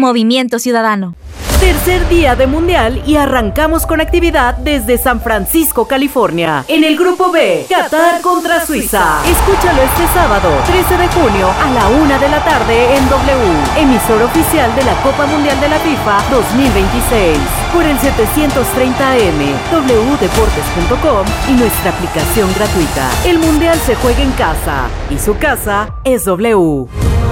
Movimiento Ciudadano. Tercer día de Mundial y arrancamos con actividad desde San Francisco, California. En el Grupo B, Qatar contra Suiza. Escúchalo este sábado, 13 de junio a la 1 de la tarde en W, emisora oficial de la Copa Mundial de la FIFA 2026. Por el 730 AM, wdeportes.com y nuestra aplicación gratuita. El Mundial se juega en casa y su casa es W.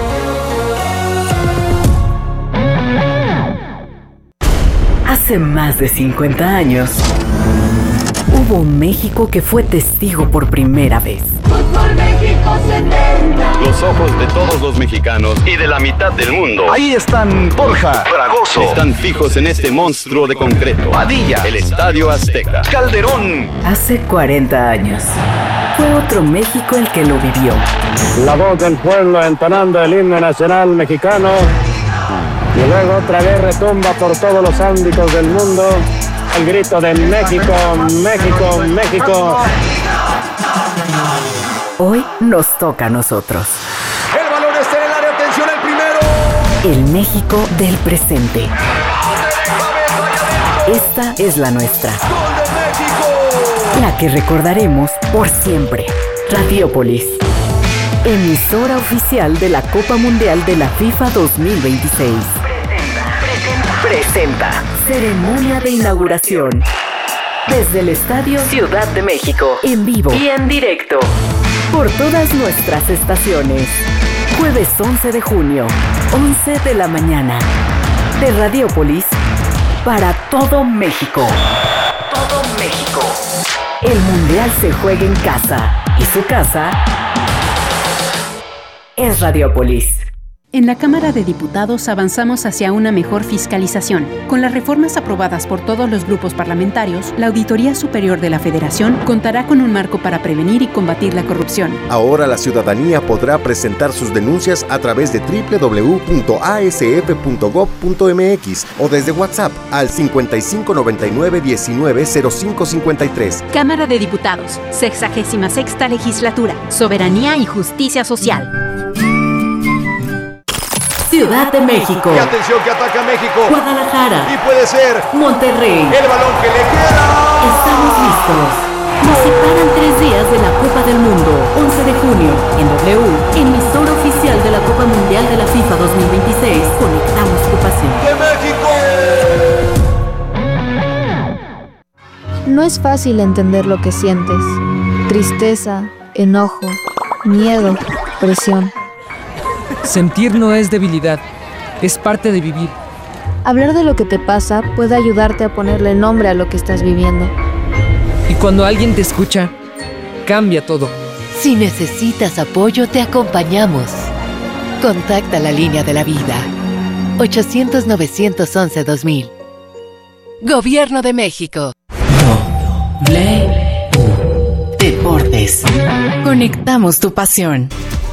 Hace más de 50 años, hubo un México que fue testigo por primera vez. Fútbol México 70. Los ojos de todos los mexicanos y de la mitad del mundo. Ahí están Borja, Fragoso. Están fijos en este monstruo de concreto. Padilla, el Estadio Azteca. Calderón. Hace 40 años, fue otro México el que lo vivió. La voz del pueblo entonando el himno nacional mexicano. Y luego otra vez retumba por todos los ámbitos del mundo el grito de México, México, México. Hoy nos toca a nosotros. El balón está en el área, atención el primero. El México del presente. Esta es la nuestra. ¡Gol de México! La que recordaremos por siempre. Radiopolis. Emisora oficial de la Copa Mundial de la FIFA 2026. Presenta. Ceremonia de inauguración. Desde el Estadio Ciudad de México. En vivo y en directo. Por todas nuestras estaciones. Jueves 11 de junio, 11 de la mañana. De Radiopolis para todo México. Todo México. El Mundial se juega en casa. Y su casa es Radiopolis. En la Cámara de Diputados avanzamos hacia una mejor fiscalización. Con las reformas aprobadas por todos los grupos parlamentarios, la Auditoría Superior de la Federación contará con un marco para prevenir y combatir la corrupción. Ahora la ciudadanía podrá presentar sus denuncias a través de www.asf.gov.mx o desde WhatsApp al 5599-190553. Cámara de Diputados, 66ª Legislatura, Soberanía y Justicia Social. Ciudad de México. Y atención que ataca México. Guadalajara. Y puede ser Monterrey. el balón que le queda. Estamos listos. Nos separan 3 días de la Copa del Mundo. 11 de junio, en W, emisora oficial de la Copa Mundial de la FIFA 2026. Conectamos tu pasión. ¡De México! No es fácil entender lo que sientes. Tristeza, enojo, miedo, presión. Sentir no es debilidad, es parte de vivir. Hablar de lo que te pasa puede ayudarte a ponerle nombre a lo que estás viviendo. Y cuando alguien te escucha, cambia todo. Si necesitas apoyo, te acompañamos. Contacta la línea de la vida. 800-911-2000. Gobierno de México. Deportes. Conectamos tu pasión.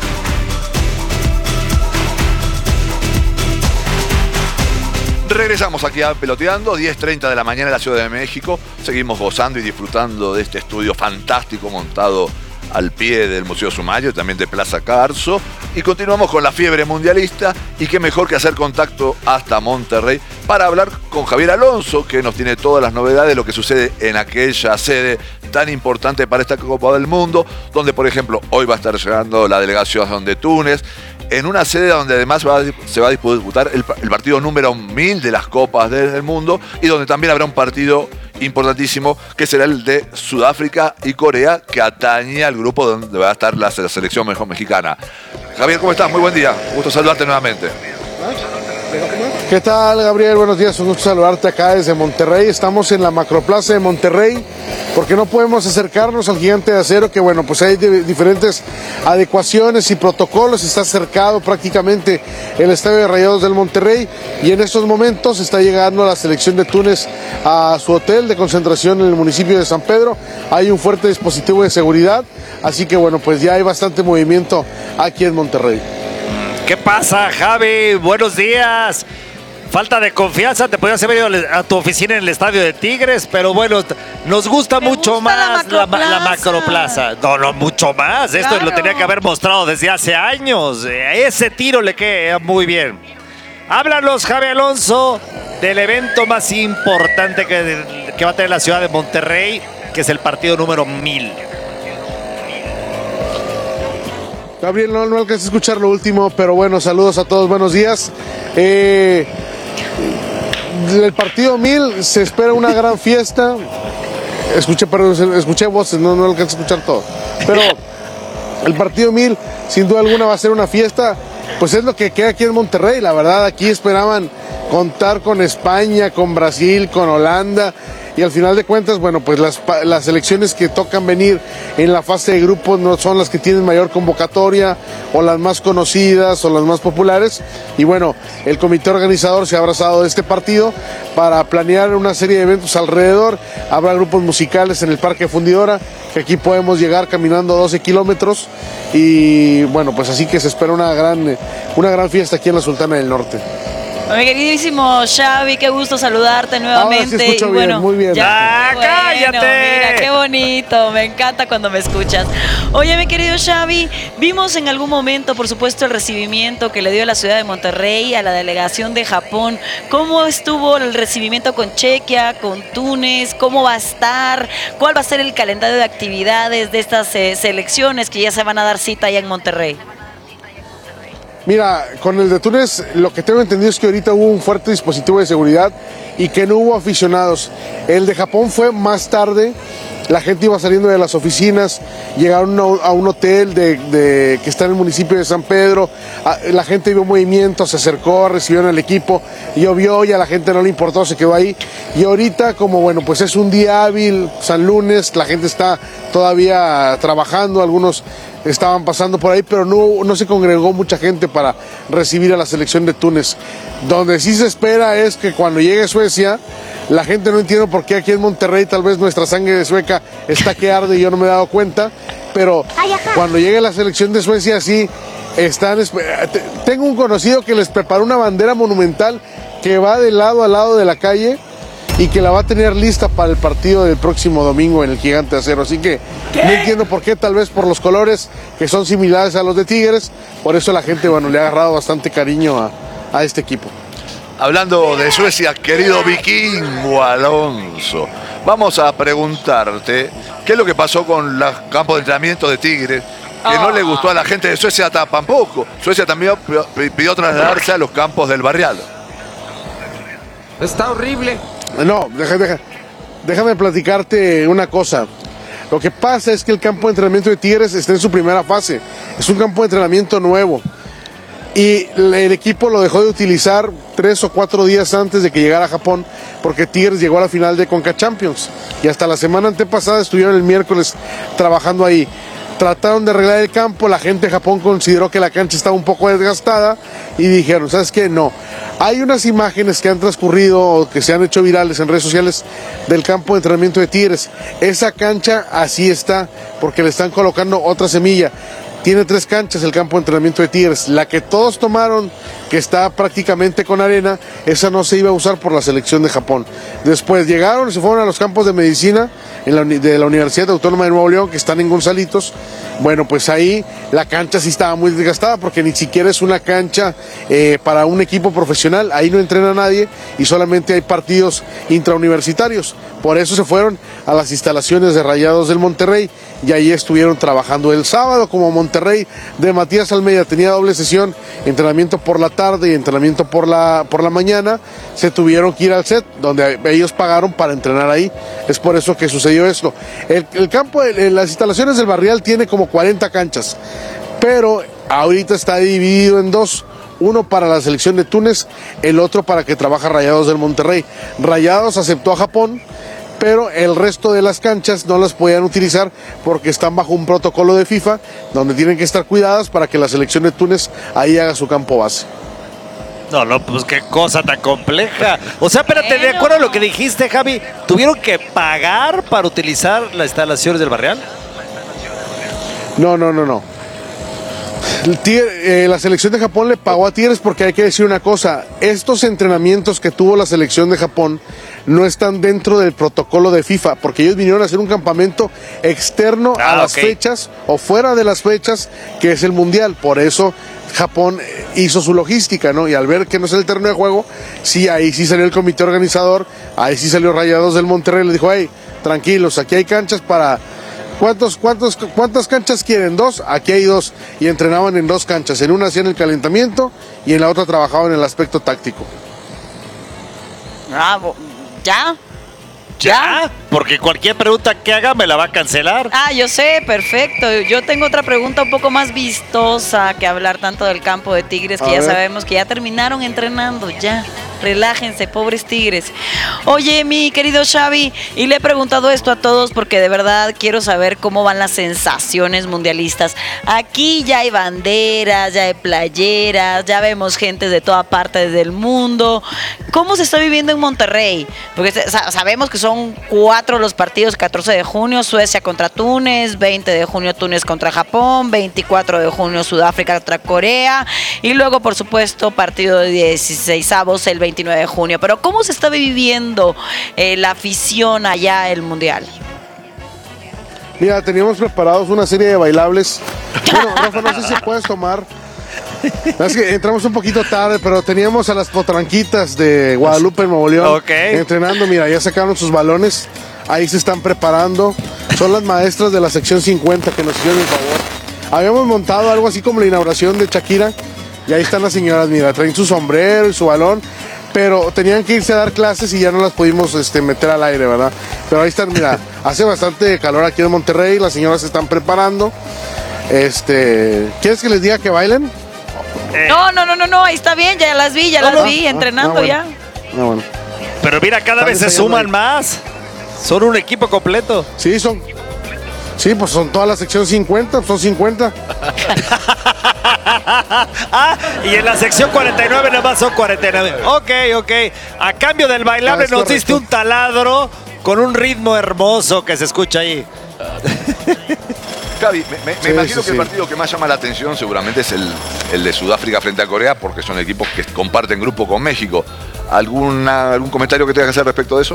Regresamos aquí a Peloteando, 10:30 de la mañana en la Ciudad de México. Seguimos gozando y disfrutando de este estudio fantástico montado al pie del Museo Sumario y también de Plaza Carso. Y continuamos con la fiebre mundialista y qué mejor que hacer contacto hasta Monterrey para hablar con Javier Alonso, que nos tiene todas las novedades de lo que sucede en aquella sede tan importante para esta Copa del Mundo, donde por ejemplo hoy va a estar llegando la delegación de Túnez, en una sede donde además se va a disputar el partido número 1000 de las Copas del Mundo y donde también habrá un partido importantísimo que será el de Sudáfrica y Corea, que atañe al grupo donde va a estar la selección mejor mexicana. Javier, ¿cómo estás? Muy buen día. Gusto saludarte nuevamente. ¿Qué tal, Gabriel? Buenos días, un gusto saludarte acá desde Monterrey. Estamos en la Macroplaza de Monterrey porque no podemos acercarnos al Gigante de Acero, que bueno, pues hay diferentes adecuaciones y protocolos. Está cercado prácticamente el Estadio de Rayados del Monterrey y en estos momentos está llegando la selección de Túnez a su hotel de concentración en el municipio de San Pedro. Hay un fuerte dispositivo de seguridad, así que bueno, pues ya hay bastante movimiento aquí en Monterrey. ¿Qué pasa, Javi? Buenos días. Falta de confianza, te podías haber ido a tu oficina en el estadio de Tigres, pero bueno, nos gusta mucho más la Macroplaza. No, mucho más. Esto lo tenía que haber mostrado desde hace años. Ese tiro le queda muy bien. Háblanos, Javi Alonso, del evento más importante que va a tener la ciudad de Monterrey, que es el partido número 1000. Gabriel, no alcancé a escuchar lo último, pero bueno, saludos a todos, buenos días. Del partido 1000 se espera una gran fiesta. Escuché voces, no alcancé a escuchar todo. Pero el partido 1000, sin duda alguna, va a ser una fiesta. Pues es lo que queda aquí en Monterrey, la verdad. Aquí esperaban contar con España, con Brasil, con Holanda. Y al final de cuentas, bueno, pues las selecciones que tocan venir en la fase de grupos no son las que tienen mayor convocatoria, o las más conocidas, o las más populares. Y bueno, el comité organizador se ha abrazado de este partido para planear una serie de eventos alrededor. Habrá grupos musicales en el Parque Fundidora, que aquí podemos llegar caminando 12 kilómetros. Y bueno, pues así que se espera una gran fiesta aquí en la Sultana del Norte. Mi queridísimo Xavi, qué gusto saludarte nuevamente. Ahora sí escucho bien, muy bien. ¡Cállate! Mira, qué bonito, me encanta cuando me escuchas. Oye, mi querido Xavi, vimos en algún momento, por supuesto, el recibimiento que le dio la ciudad de Monterrey a la delegación de Japón. ¿Cómo estuvo el recibimiento con Chequia, con Túnez? ¿Cómo va a estar? ¿Cuál va a ser el calendario de actividades de estas selecciones que ya se van a dar cita allá en Monterrey? Mira, con el de Túnez, lo que tengo entendido es que ahorita hubo un fuerte dispositivo de seguridad y que no hubo aficionados. El de Japón fue más tarde, la gente iba saliendo de las oficinas, llegaron a un hotel que está en el municipio de San Pedro, la gente vio movimiento, se acercó, recibieron al equipo, llovió y a la gente no le importó, se quedó ahí. Y ahorita, como bueno, pues es un día hábil, San Lunes, la gente está todavía trabajando, algunos estaban pasando por ahí, pero no se congregó mucha gente para recibir a la selección de Túnez. Donde sí se espera es que cuando llegue Suecia, la gente no entiende por qué aquí en Monterrey tal vez nuestra sangre sueca está que arde y yo no me he dado cuenta, pero cuando llegue la selección de Suecia sí están. Tengo un conocido que les preparó una bandera monumental que va de lado a lado de la calle y que la va a tener lista para el partido del próximo domingo en el Gigante de Acero. Así que no entiendo por qué, tal vez por los colores que son similares a los de Tigres, por eso la gente, bueno, le ha agarrado bastante cariño a este equipo. Hablando de Suecia, querido Vikingo Alonso, vamos a preguntarte qué es lo que pasó con los campos de entrenamiento de Tigres, que no le gustó a la gente de Suecia tampoco. Suecia también pidió trasladarse a los campos del Barrial. Está horrible. No, déjame platicarte una cosa. Lo que pasa es que el campo de entrenamiento de Tigres está en su primera fase. Es un campo de entrenamiento nuevo. Y el equipo lo dejó de utilizar 3 o 4 días antes de que llegara a Japón, porque Tigres llegó a la final de Conca Champions. Y hasta la semana antepasada estuvieron el miércoles trabajando ahí. Trataron de arreglar el campo, la gente de Japón consideró que la cancha estaba un poco desgastada y dijeron, ¿sabes qué? No. Hay unas imágenes que han transcurrido o que se han hecho virales en redes sociales del campo de entrenamiento de Tigres. Esa cancha así está, porque le están colocando otra semilla. Tiene 3 canchas el campo de entrenamiento de Tigres. La que todos tomaron, que está prácticamente con arena, esa no se iba a usar por la selección de Japón. Después llegaron y se fueron a los campos de medicina de la Universidad Autónoma de Nuevo León, que están en Gonzalitos. Bueno, pues ahí la cancha sí estaba muy desgastada, porque ni siquiera es una cancha para un equipo profesional. Ahí no entrena nadie y solamente hay partidos intrauniversitarios. Por eso se fueron a las instalaciones de Rayados del Monterrey y ahí estuvieron trabajando el sábado. Como Monterrey de Matías Almeida tenía doble sesión, entrenamiento por la tarde y entrenamiento por la mañana, se tuvieron que ir al set donde ellos pagaron para entrenar ahí. Es por eso que sucedió esto. El campo, las instalaciones del Barrial tiene como 40 canchas, pero ahorita está dividido en 2. Uno para la selección de Túnez, el otro para que trabaja Rayados del Monterrey. Rayados aceptó a Japón, pero el resto de las canchas no las podían utilizar porque están bajo un protocolo de FIFA donde tienen que estar cuidadas para que la selección de Túnez ahí haga su campo base. No, pues qué cosa tan compleja. O sea, espérate, de acuerdo a lo que dijiste, Javi, ¿tuvieron que pagar para utilizar las instalaciones del Barrial? No. La selección de Japón le pagó a Tigres porque hay que decir una cosa, estos entrenamientos que tuvo la selección de Japón no están dentro del protocolo de FIFA, porque ellos vinieron a hacer un campamento externo a las fechas o fuera de las fechas, que es el Mundial. Por eso Japón hizo su logística, ¿no? Y al ver que no es el terreno de juego, sí, ahí sí salió el comité organizador, ahí sí salió Rayados del Monterrey, le dijo, hey, tranquilos, aquí hay canchas para... ¿Cuántas canchas quieren? 2, aquí hay 2. Y entrenaban en 2 canchas. En una hacían el calentamiento y en la otra trabajaban en el aspecto táctico. Bravo. ¿Ya? ¿Ya? Porque cualquier pregunta que haga me la va a cancelar. Ah, yo sé, perfecto. Yo tengo otra pregunta un poco más vistosa que hablar tanto del campo de Tigres, que ya sabemos que ya terminaron entrenando, ya. Relájense, pobres Tigres. Oye, mi querido Xavi, y le he preguntado esto a todos porque de verdad quiero saber cómo van las sensaciones mundialistas. Aquí ya hay banderas, ya hay playeras, ya vemos gente de toda parte del mundo. ¿Cómo se está viviendo en Monterrey? Porque sabemos que son 4 los partidos, 14 de junio, Suecia contra Túnez, 20 de junio Túnez contra Japón, 24 de junio Sudáfrica contra Corea, y luego, por supuesto, partido de 16avos el 29 de junio. Pero ¿cómo se está viviendo la afición allá el Mundial? Mira, teníamos preparados una serie de bailables. Bueno, Rafa, no sé si puedes tomar. Es que entramos un poquito tarde, pero teníamos a las potranquitas de Guadalupe, Nuevo León, entrenando. Mira, ya sacaron sus balones, ahí se están preparando. Son las maestras de la sección 50 que nos hicieron el favor. Habíamos montado algo así como la inauguración de Shakira, y ahí están las señoras, mira, traen su sombrero y su balón, pero tenían que irse a dar clases y ya no las pudimos meter al aire, ¿verdad? Pero ahí están, mira, hace bastante calor aquí en Monterrey, las señoras se están preparando. ¿Quieres que les diga que bailen? No, ahí está bien, ya las vi, entrenando bueno. ya. Bueno. Pero mira, cada vez se suman más. Son un equipo completo. Sí, pues son toda la sección 50, son 50. Y en la sección 49 nada más son 49. Ok. A cambio del bailable nos diste un taladro con un ritmo hermoso que se escucha ahí. Gaby, me imagino que el partido que más llama la atención seguramente es el de Sudáfrica frente a Corea, porque son equipos que comparten grupo con México. ¿Algún comentario que tengas que hacer respecto de eso?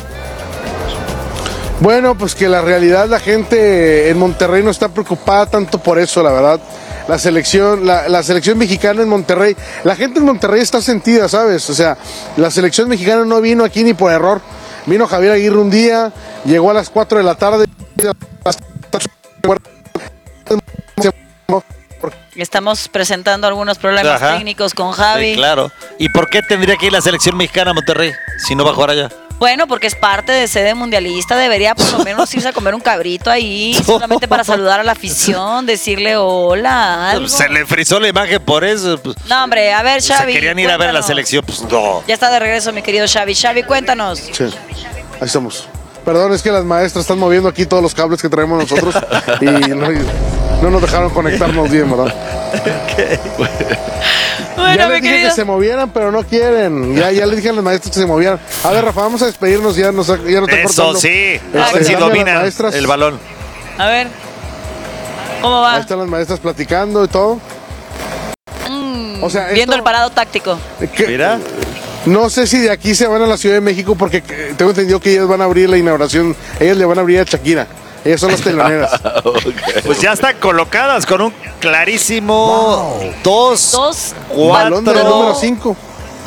Bueno, pues que la realidad, la gente en Monterrey no está preocupada tanto por eso, la verdad. La selección mexicana en Monterrey, la gente en Monterrey está sentida, ¿sabes? O sea, la selección mexicana no vino aquí ni por error. Vino Javier Aguirre un día, llegó a las 4 de la tarde. Estamos presentando algunos problemas técnicos con Javi. Sí, claro. ¿Y por qué tendría que ir la selección mexicana a Monterrey si no va a jugar allá? Bueno, porque es parte de sede mundialista, debería por lo menos irse a comer un cabrito ahí, solamente para saludar a la afición, decirle hola, algo. Se le frizó la imagen por eso. Pues. No, hombre, a ver, Xavi. Se querían ir a ver a la selección, pues no. Ya está de regreso, mi querido Xavi. Xavi, cuéntanos. Sí, ahí estamos. Perdón, es que las maestras están moviendo aquí todos los cables que traemos nosotros y no nos dejaron conectarnos bien, ¿verdad? Bueno, ya les dije que se movieran, pero no quieren. Ya les dije a las maestras que se movieran. A ver, Rafa, vamos a despedirnos, ya no está cortando. Eso sí, a ver si dominan el balón. A ver, ¿cómo va? Ahí están las maestras platicando y todo. O sea, viendo el parado táctico. Mira. No sé si de aquí se van a la Ciudad de México porque tengo entendido que ellas van a abrir la inauguración. Ellas le van a abrir a Shakira. Ellas son las teloneras. Pues ya están colocadas con un clarísimo 2-4. Balón del número 5.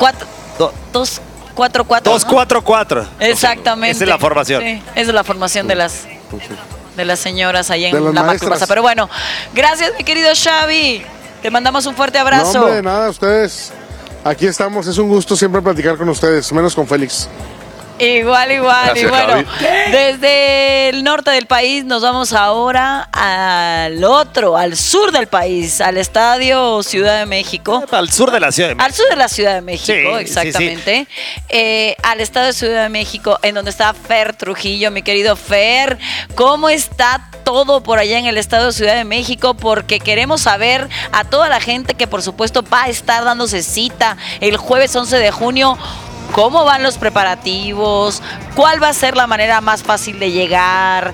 2-4-4. 2-4-4. Exactamente. Esa es la formación. Sí, esa es la formación de las señoras ahí en la Macroplaza. Pero bueno, gracias, mi querido Xavi. Te mandamos un fuerte abrazo. No, hombre, de nada, ustedes. Aquí estamos, es un gusto siempre platicar con ustedes, menos con Félix. Igual. Gracias, y bueno, Javi. desde el norte del país nos vamos ahora al sur del país, al Estadio Ciudad de México. Al sur de la Ciudad de México. Al sur de la Ciudad de México, sí, exactamente. Sí. Al Estadio Ciudad de México, en donde está Fer Trujillo, mi querido Fer. ¿Cómo está todo por allá en el Estadio Ciudad de México? Porque queremos saber a toda la gente que por supuesto va a estar dándose cita el jueves 11 de junio. ¿Cómo van los preparativos? ¿Cuál va a ser la manera más fácil de llegar?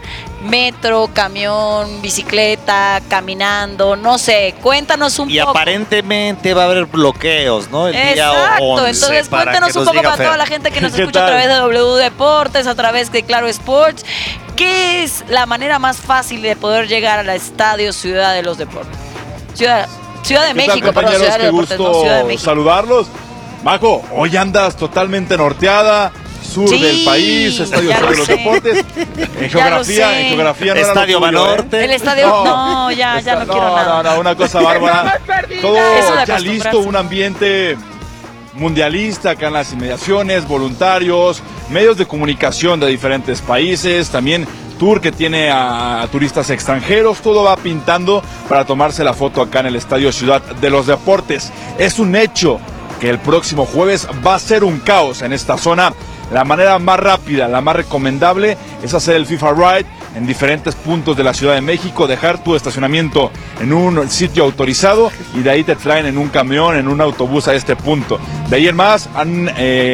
metro, camión, bicicleta, caminando, no sé, cuéntanos un poco. Y aparentemente va a haber bloqueos, ¿no? El día 11. Entonces cuéntanos un poco para toda la gente que nos escucha a través de W Deportes, a través de Claro Sports. ¿Qué es la manera más fácil de poder llegar al estadio Ciudad de los Deportes? Ciudad de México, perdón, Ciudad de los Deportes, no Ciudad de México. Saludarlos. Majo, hoy andas totalmente norteada, sur del país, Estadio Ciudad de los Deportes. En geografía no Estadio Banorte. El estadio, no quiero nada. No, una cosa bárbara. Todo ya listo, un ambiente mundialista acá en las inmediaciones, voluntarios, medios de comunicación de diferentes países, también tour que tiene a turistas extranjeros, todo va pintando para tomarse la foto acá en el Estadio Ciudad de los Deportes. Es un hecho que el próximo jueves va a ser un caos en esta zona. La manera más rápida, la más recomendable es hacer el FIFA Ride en diferentes puntos de la Ciudad de México, dejar tu estacionamiento en un sitio autorizado y de ahí te traen en un camión, en un autobús a este punto. De ahí en más han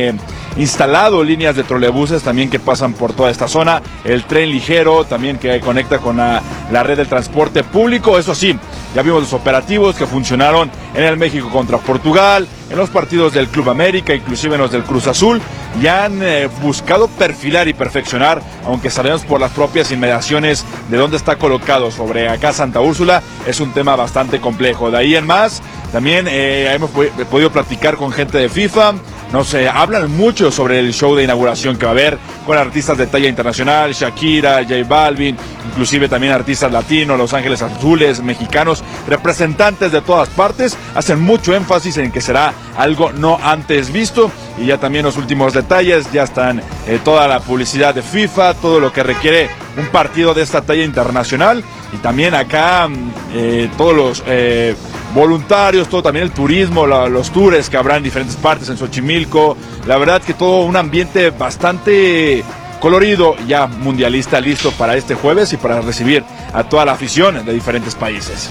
instalado líneas de trolebuses también que pasan por toda esta zona, el tren ligero también que conecta con la red del transporte público. Eso sí, ya vimos los operativos que funcionaron en el México contra Portugal, en los partidos del Club América, inclusive en los del Cruz Azul, y han buscado perfilar y perfeccionar, aunque sabemos por las propias inmediaciones de dónde está colocado sobre acá Santa Úrsula, es un tema bastante complejo. De ahí en más, también hemos podido platicar con gente de FIFA, hablan mucho sobre el show de inauguración que va a haber con artistas de talla internacional, Shakira, J Balvin, inclusive también artistas latinos, Los Ángeles Azules, mexicanos, representantes de todas partes, hacen mucho énfasis en que será algo no antes visto, y ya también los últimos detalles, ya están toda la publicidad de FIFA, todo lo que requiere un partido de esta talla internacional, y también acá todos los voluntarios, todo también el turismo, los tours que habrá en diferentes partes, en Xochimilco, la verdad que todo un ambiente bastante colorido, ya mundialista, listo para este jueves y para recibir a toda la afición de diferentes países.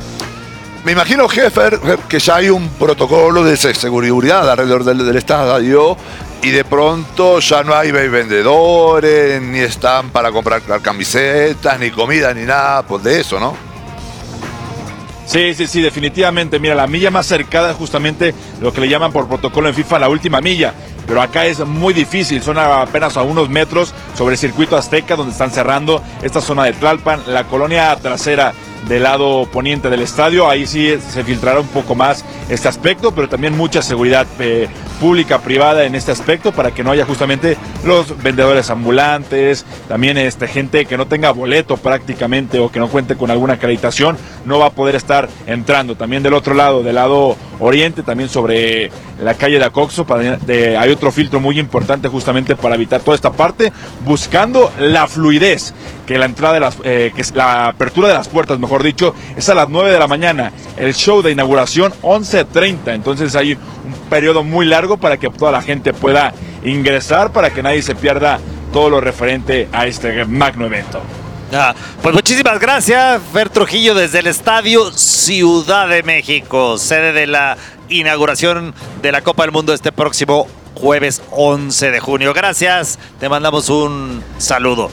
Me imagino, Jefer, que ya hay un protocolo de seguridad alrededor del estadio y de pronto ya no hay vendedores, ni están para comprar camisetas, ni comida, ni nada de eso, ¿no? Sí, definitivamente. Mira, la milla más cercana es justamente lo que le llaman por protocolo en FIFA la última milla, pero acá es muy difícil, son apenas a unos metros sobre el circuito Azteca donde están cerrando esta zona de Tlalpan, la colonia trasera del lado poniente del estadio, ahí sí se filtrará un poco más este aspecto, pero también mucha seguridad pública, privada en este aspecto para que no haya justamente los vendedores ambulantes, también gente que no tenga boleto prácticamente o que no cuente con alguna acreditación, no va a poder estar entrando. También del otro lado, del lado oriente, también sobre la calle de Acoxo, hay otro filtro muy importante justamente para evitar toda esta parte, buscando la fluidez, que la entrada que es la apertura de las puertas, mejor dicho, es a las 9 de la mañana, el show de inauguración 11:30, entonces hay un periodo muy largo para que toda la gente pueda ingresar, para que nadie se pierda todo lo referente a este magno evento. Pues muchísimas gracias, Fer Trujillo, desde el Estadio Ciudad de México, sede de la inauguración de la Copa del Mundo este próximo jueves 11 de junio. Gracias, te mandamos un saludo.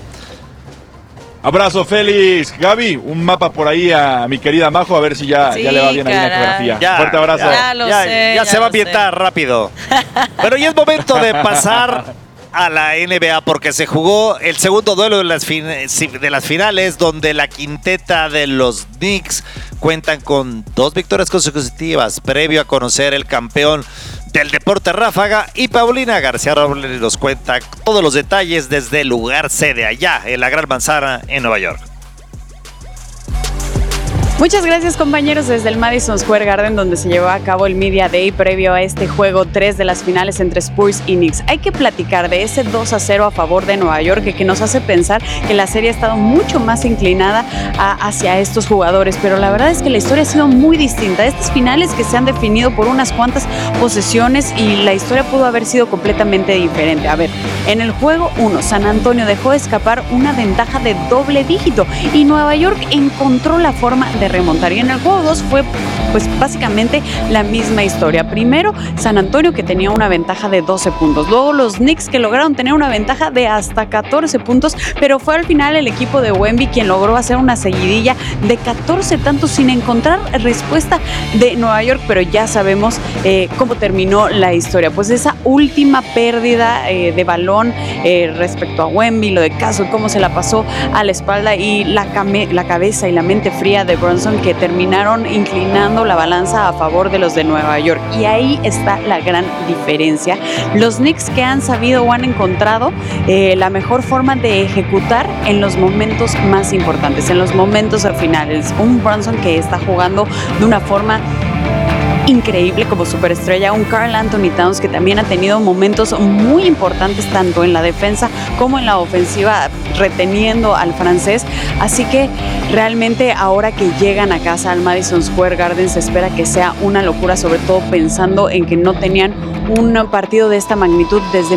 Abrazo, Félix. Gaby, un mapa por ahí a mi querida Majo, a ver si ya le va bien ahí la geografía. Fuerte abrazo. Ya se va a ambientar rápido. Pero ya es momento de pasar a la NBA porque se jugó el segundo duelo de las finales, donde la quinteta de los Knicks cuentan con 2 victorias consecutivas previo a conocer el campeón del deporte ráfaga, y Paulina García Robles nos cuenta todos los detalles desde el lugar sede allá en la Gran Manzana en Nueva York. Muchas gracias, compañeros, desde el Madison Square Garden, donde se llevó a cabo el Media Day previo a este juego 3 de las finales entre Spurs y Knicks. Hay que platicar de ese 2-0 a favor de Nueva York, que nos hace pensar que la serie ha estado mucho más inclinada hacia estos jugadores, pero la verdad es que la historia ha sido muy distinta. Estas finales que se han definido por unas cuantas posesiones y la historia pudo haber sido completamente diferente. A ver, en el juego 1, San Antonio dejó escapar una ventaja de doble dígito y Nueva York encontró la forma de de remontar. Y en el juego 2 fue pues básicamente la misma historia. Primero, San Antonio, que tenía una ventaja de 12 puntos. Luego los Knicks, que lograron tener una ventaja de hasta 14 puntos, pero fue al final el equipo de Wemby quien logró hacer una seguidilla de 14 tantos sin encontrar respuesta de Nueva York, pero ya sabemos cómo terminó la historia. Pues esa última pérdida de balón respecto a Wemby, lo de Castle, cómo se la pasó a la espalda y la cabeza y la mente fría de Brunson, que terminaron inclinando la balanza a favor de los de Nueva York. Y ahí está la gran diferencia. Los Knicks, que han sabido o han encontrado la mejor forma de ejecutar en los momentos más importantes, en los momentos finales. Un Brunson que está jugando de una forma increíble como superestrella, un Karl Anthony Towns que también ha tenido momentos muy importantes tanto en la defensa como en la ofensiva, reteniendo al francés. Así que realmente ahora que llegan a casa al Madison Square Garden se espera que sea una locura, sobre todo pensando en que no tenían un partido de esta magnitud desde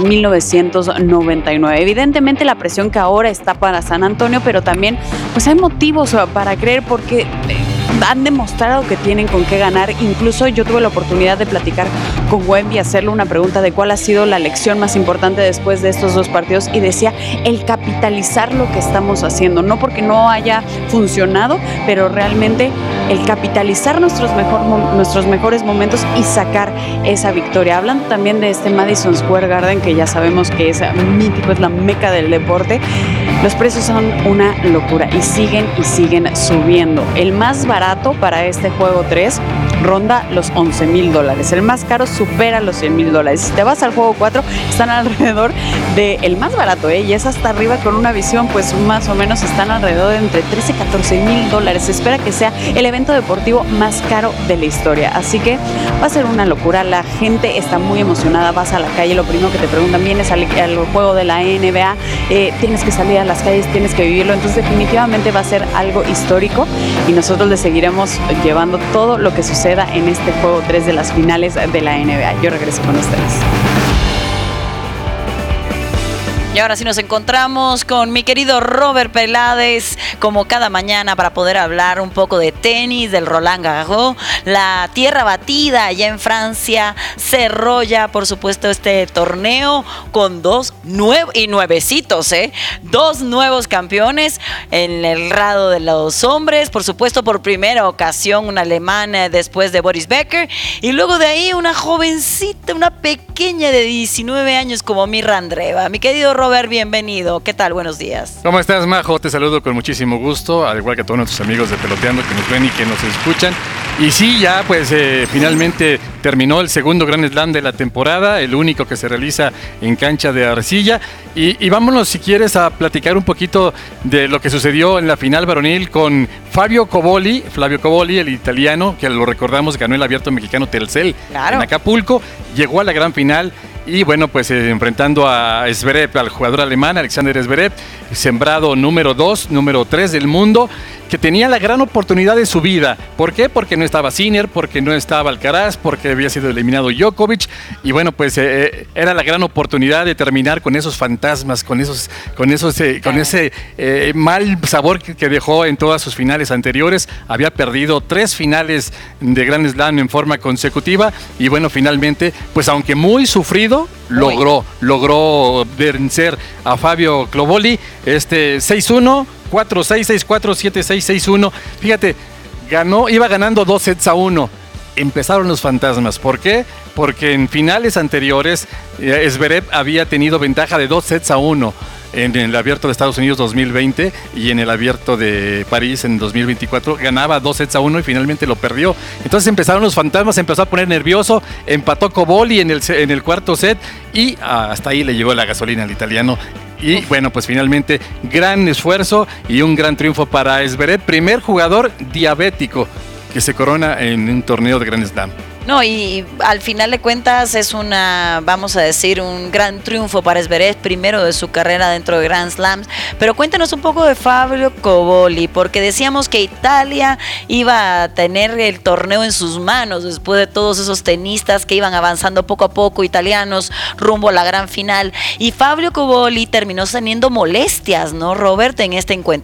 1999. Evidentemente la presión que ahora está para San Antonio, pero también pues hay motivos para creer, porque han demostrado que tienen con qué ganar. Incluso yo tuve la oportunidad de platicar con Wemby, hacerle una pregunta de cuál ha sido la lección más importante después de estos dos partidos, y decía el capitalizar lo que estamos haciendo, no porque no haya funcionado, pero realmente el capitalizar nuestros mejores momentos y sacar esa victoria. Hablando también de este Madison Square Garden, que ya sabemos que es mítico, es la meca del deporte, los precios son una locura y siguen subiendo. El más barato para este juego 3 ronda los $11,000. El más caro supera los $100,000. Si te vas al juego 4, están alrededor del más barato, y es hasta arriba con una visión, pues más o menos están alrededor de entre $13,000 y $14,000. Se espera que sea el evento deportivo más caro de la historia. Así que va a ser una locura. La gente está muy emocionada. Vas a la calle, lo primero que te preguntan, vienes al juego de la NBA, tienes que salir a las calles, tienes que vivirlo. Entonces definitivamente va a ser algo histórico, y nosotros les seguiremos llevando todo lo que suceda en este juego 3 de las finales de la NBA. Yo regreso con ustedes. Y ahora sí nos encontramos con mi querido Robert Peláez, como cada mañana, para poder hablar un poco de tenis, del Roland Garros, la tierra batida allá en Francia. Cerró ya, por supuesto, este torneo con dos nuevecitos, dos nuevos campeones en el lado de los hombres. Por supuesto, por primera ocasión, un alemán después de Boris Becker, y luego de ahí una jovencita, una pequeña de 19 años como Mirra Andreeva. Mi querido Robert, bienvenido. ¿Qué tal? Buenos días. ¿Cómo estás, Majo? Te saludo con muchísimo gusto, al igual que a todos nuestros amigos de Peloteando que nos ven y que nos escuchan. Y sí, ya pues finalmente terminó el segundo Grand Slam de la temporada, el único que se realiza en cancha de arcilla. Y vámonos, si quieres, a platicar un poquito de lo que sucedió en la final varonil con Flavio Cobolli, el italiano, que lo recordamos, ganó el Abierto Mexicano Telcel en Acapulco, llegó a la gran final. Y bueno, pues enfrentando a Zverev, al jugador alemán, Alexander Zverev, sembrado número 2, número 3 del mundo, que tenía la gran oportunidad de su vida. ¿Por qué? Porque no estaba Sinner, porque no estaba Alcaraz, porque había sido eliminado Djokovic. Y bueno, pues era la gran oportunidad de terminar con esos fantasmas, con ese mal sabor que dejó en todas sus finales anteriores. Había perdido 3 finales de Grand Slam en forma consecutiva. Y bueno, finalmente, pues aunque muy sufrido, logró vencer a Fabio Cobolli, 6-1, 4-6, 6-4, 7-6, 6-1. Fíjate, iba ganando 2-1. Empezaron los fantasmas. ¿Por qué? Porque en finales anteriores Zverev había tenido ventaja de 2-1 en el Abierto de Estados Unidos 2020 y en el Abierto de París en 2024. Ganaba 2-1 y finalmente lo perdió. Entonces empezaron los fantasmas, se empezó a poner nervioso, empató Cobolli en el cuarto set, y hasta ahí le llegó la gasolina al italiano. Y bueno, pues finalmente gran esfuerzo y un gran triunfo para Zverev, primer jugador diabético que se corona en un torneo de Grand Slam. No, y al final de cuentas es vamos a decir, un gran triunfo para Zverev, primero de su carrera dentro de Grand Slams. Pero cuéntanos un poco de Fabio Cobolli, porque decíamos que Italia iba a tener el torneo en sus manos después de todos esos tenistas que iban avanzando poco a poco, italianos, rumbo a la gran final. Y Fabio Cobolli terminó teniendo molestias, ¿no, Robert, en este encuentro?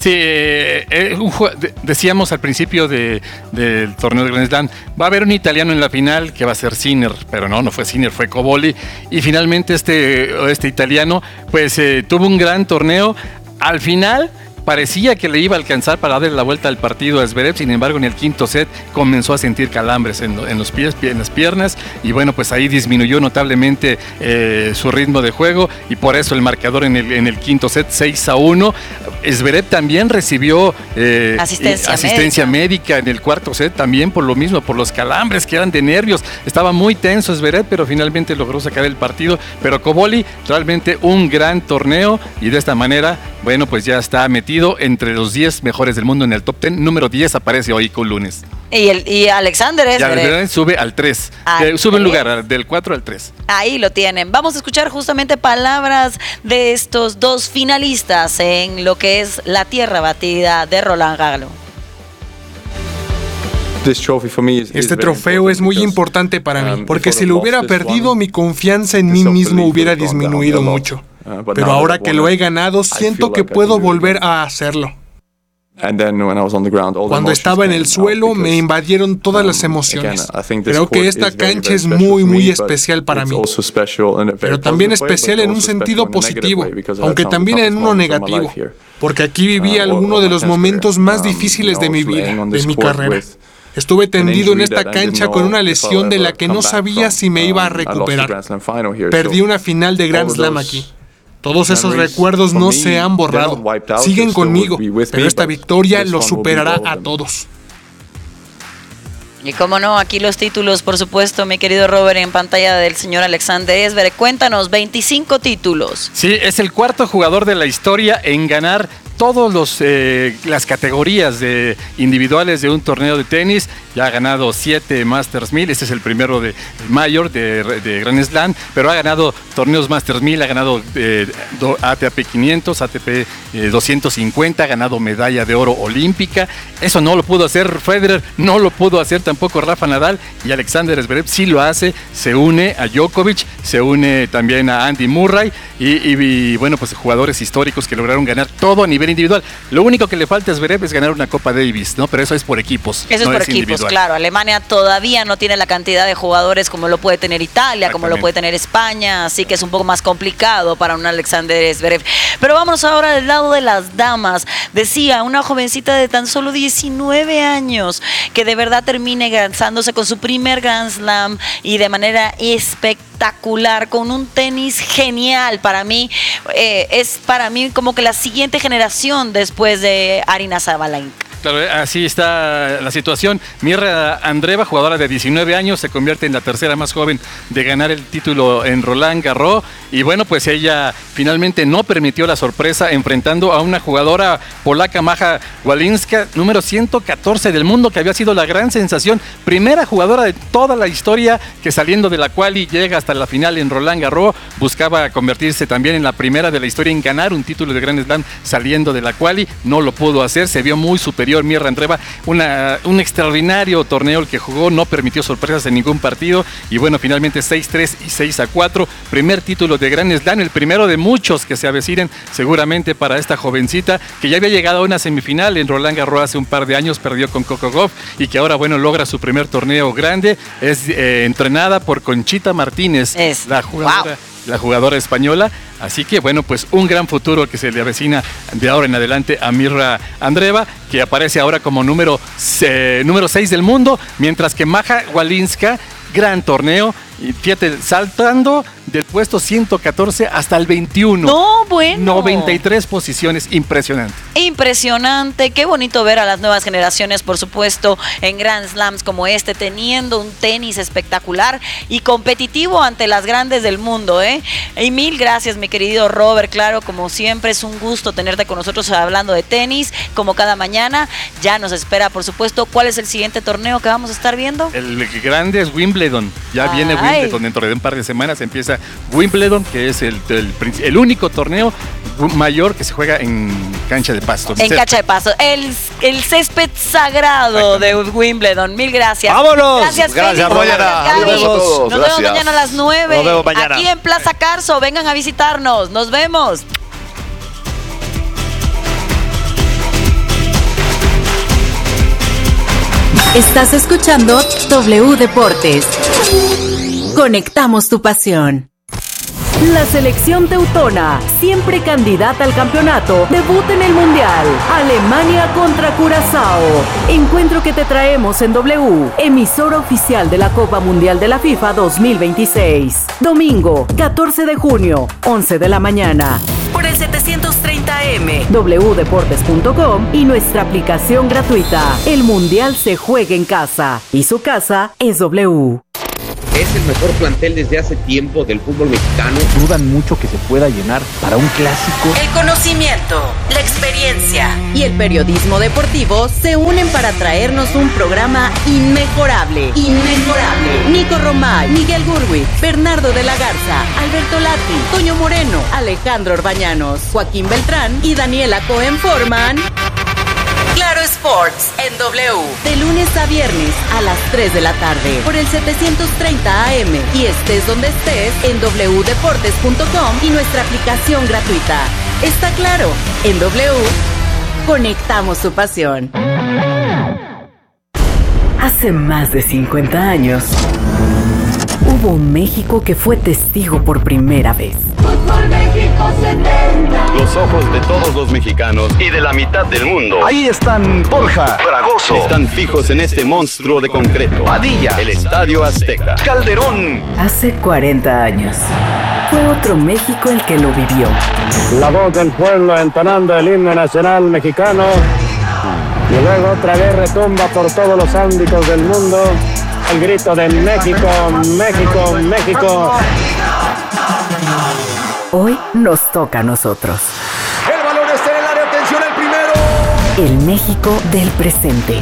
Sí, decíamos al principio del torneo de Grand Slam, va a haber un italiano en la final que va a ser Sinner, pero no fue Sinner, fue Cobolli, y finalmente este italiano pues tuvo un gran torneo. Al final parecía que le iba a alcanzar para darle la vuelta al partido a Zverev, sin embargo en el quinto set comenzó a sentir calambres en los pies, en las piernas, y bueno, pues ahí disminuyó notablemente su ritmo de juego, y por eso el marcador en el quinto set 6-1. Zverev también recibió asistencia médica en el cuarto set, también por lo mismo, por los calambres que eran de nervios. Estaba muy tenso Zverev, pero finalmente logró sacar el partido. Pero Cobolli, realmente un gran torneo, y de esta manera, bueno, pues ya está metido entre los 10 mejores del mundo en el top 10. Número 10 aparece hoy con lunes. Y Alexander Zverev sube al 3. Sube un lugar del 4 al 3. Ahí lo tienen. Vamos a escuchar justamente palabras de estos dos finalistas en lo que es la tierra batida de Roland Garros. Este trofeo es muy importante para mí, porque si lo hubiera perdido, mi confianza en mí mismo hubiera disminuido mucho. Pero ahora que lo he ganado, siento que puedo volver a hacerlo. Cuando estaba en el suelo, me invadieron todas las emociones. Creo que esta cancha es muy especial para mí, pero también especial en un sentido positivo, aunque también en uno negativo, porque aquí viví alguno de los momentos más difíciles de mi vida, de mi carrera. Estuve tendido en esta cancha con una lesión de la que no sabía si me iba a recuperar. Perdí una final de Grand Slam aquí. Todos esos recuerdos no se han borrado. Siguen conmigo, pero esta victoria los superará a todos. Y cómo no, aquí los títulos, por supuesto, mi querido Robert, en pantalla del señor Alexander Zverev. Cuéntanos, 25 títulos. Sí, es el cuarto jugador de la historia en ganar todas las categorías individuales de un torneo de tenis. Ya ha ganado 7 Masters 1000, este es el primero de Mayor de Grand Slam, pero ha ganado torneos Masters 1000, ha ganado ATP 500, ATP 250, ha ganado medalla de oro olímpica. Eso no lo pudo hacer Federer, no lo pudo hacer tampoco Rafa Nadal, y Alexander Zverev sí lo hace. Se une a Djokovic, se une también a Andy Murray y bueno, pues jugadores históricos que lograron ganar todo a nivel individual. Lo único que le falta a Zverev es ganar una Copa Davis, ¿no? Pero eso es por equipos. Eso es por equipos, individual. Claro. Alemania todavía no tiene la cantidad de jugadores como lo puede tener Italia, como lo puede tener España, así que es un poco más complicado para un Alexander Zverev. Pero vámonos ahora del lado de las damas. Decía, una jovencita de tan solo 19 años que de verdad termine lanzándose con su primer Grand Slam y de manera espectacular, con un tenis genial. Para mí, es para mí como que la siguiente generación después de Aryna Sabalenka. Claro, así está la situación. Mirra Andreeva, jugadora de 19 años, se convierte en la tercera más joven de ganar el título en Roland Garros. Y bueno, pues ella finalmente no permitió la sorpresa enfrentando a una jugadora polaca, Maja Walinska, número 114 del mundo, que había sido la gran sensación. Primera jugadora de toda la historia que saliendo de la quali llega hasta la final en Roland Garros. Buscaba convertirse también en la primera de la historia en ganar un título de Grand Slam saliendo de la quali. No lo pudo hacer, se vio muy superior Mirra Andreeva, un extraordinario torneo el que jugó, no permitió sorpresas en ningún partido, y bueno, finalmente 6-3 y 6-4, primer título de Grand Slam, el primero de muchos que se avecinen seguramente para esta jovencita, que ya había llegado a una semifinal en Roland Garros hace un par de años, perdió con Coco Gauff, y que ahora, bueno, logra su primer torneo grande. Es entrenada por Conchita Martínez, la jugadora española. Así que bueno, pues un gran futuro que se le avecina de ahora en adelante a Mirra Andreeva, que aparece ahora como número 6 del mundo, mientras que Maja Walinska, gran torneo, y fíjate, saltando del puesto 114 hasta el 21. No, bueno. 93 posiciones, impresionante. Impresionante, qué bonito ver a las nuevas generaciones, por supuesto, en Grand Slams como este, teniendo un tenis espectacular y competitivo ante las grandes del mundo, ¿eh? Y mil gracias, mi querido Robert. Claro, como siempre, es un gusto tenerte con nosotros hablando de tenis, como cada mañana. Ya nos espera, por supuesto, ¿cuál es el siguiente torneo que vamos a estar viendo? El grande es Wimbledon. Ya viene Wimbledon, dentro de un par de semanas empieza Wimbledon, que es el único torneo mayor que se juega en cancha de pasto. En cancha de pasto. El césped sagrado de Wimbledon. Mil gracias. ¡Vámonos! Gracias, mañana. Nos vemos mañana a las 9. Nos vemos mañana. Aquí en Plaza Carso. Vengan a visitarnos. Nos vemos. Estás escuchando W Deportes. Conectamos tu pasión. La selección teutona, siempre candidata al campeonato, debuta en el Mundial. Alemania contra Curazao. Encuentro que te traemos en W, emisora oficial de la Copa Mundial de la FIFA 2026. Domingo, 14 de junio, 11 de la mañana. Por el 730M, wdeportes.com y nuestra aplicación gratuita. El Mundial se juega en casa y su casa es W. Es el mejor plantel desde hace tiempo del fútbol mexicano. Dudan mucho que se pueda llenar para un clásico. El conocimiento, la experiencia y el periodismo deportivo se unen para traernos un programa inmejorable. Nico Romay, Miguel Gurwitz, Bernardo de la Garza, Alberto Lati, Toño Moreno, Alejandro Orbañanos, Joaquín Beltrán y Daniela Cohen forman Claro Sports en W, de lunes a viernes a las 3 de la tarde por el 730 AM y estés donde estés en wdeportes.com y nuestra aplicación gratuita. Está claro, en W conectamos tu pasión. Hace más de 50 años hubo un México que fue testigo por primera vez. Fútbol México 70. Los ojos de todos los mexicanos y de la mitad del mundo. Ahí están Borja, Fragoso. Están fijos en este monstruo de concreto. Padilla, el Estadio Azteca. Calderón. Hace 40 años fue otro México el que lo vivió. La voz del pueblo entonando el himno nacional mexicano. Y luego otra vez retumba por todos los ámbitos del mundo el grito de México, México, México. Hoy nos toca a nosotros. El balón está en el área, atención el primero. El México del presente.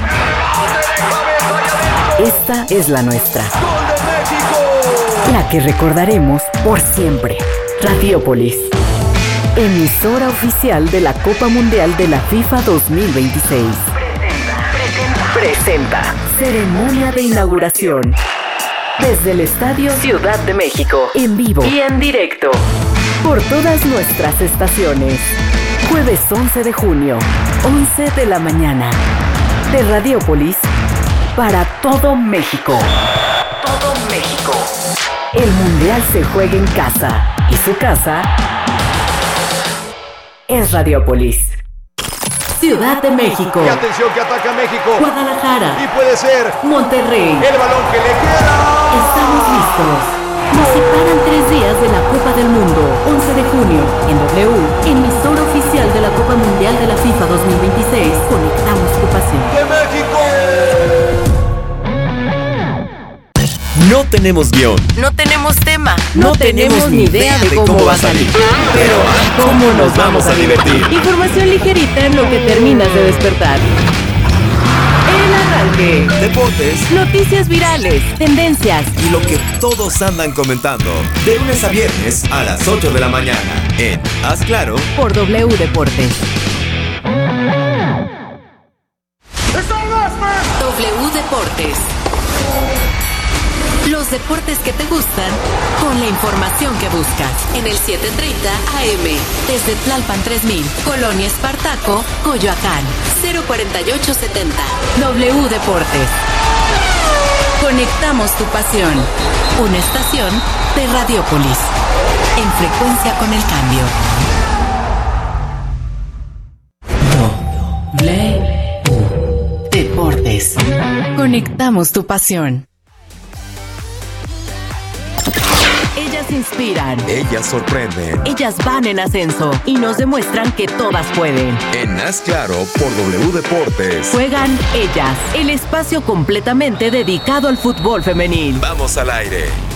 Esta es la nuestra. ¡Gol de México! La que recordaremos por siempre. Radiópolis, emisora oficial de la Copa Mundial de la FIFA 2026. Presenta. Ceremonia de inauguración. Desde el Estadio Ciudad de México. En vivo y en directo. Por todas nuestras estaciones. Jueves 11 de junio, 11 de la mañana. De Radiópolis para todo México. Todo México. El Mundial se juega en casa. Y su casa es Radiópolis. Ciudad de México. Y atención que ataca México. Guadalajara. Y puede ser Monterrey. el balón que le queda. Estamos listos. Nos separan 3 días de la Copa del Mundo. 11 de junio, en W, emisora oficial de la Copa Mundial de la FIFA 2026. Conectamos tu pasión. ¡De México! No tenemos guión. No tenemos tema. No tenemos ni idea de cómo va a salir. Pero ¿cómo nos vamos a divertir? Información ligerita en lo que terminas de despertar. El arranque. Deportes. Noticias virales. Tendencias. Y lo que todos andan comentando. De lunes a viernes a las 8 de la mañana. En Haz Claro. Por W Deportes. W Deportes. Los deportes que te gustan, con la información que buscas. En el 730 AM, desde Tlalpan 3000, Colonia Espartaco, Coyoacán, 04870. W Deportes. Conectamos tu pasión. Una estación de Radiópolis. En frecuencia con el cambio. W Deportes. Conectamos tu pasión. Ellas inspiran. Ellas sorprenden. Ellas van en ascenso y nos demuestran que todas pueden. En Haz Claro por W Deportes. Juegan ellas, el espacio completamente dedicado al fútbol femenil. Vamos al aire.